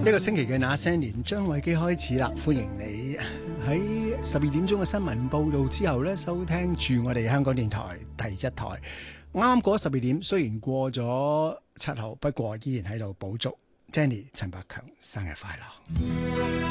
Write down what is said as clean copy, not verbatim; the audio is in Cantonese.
呢個星期嘅那些年，張偉基開始啦，歡迎你喺12點鐘嘅新聞報道之後呢，收聽住我哋香港電台第一台。啱啱過咗12點，雖然過咗7號，不過依然喺度補祝 Jenny 陳百強生日快樂。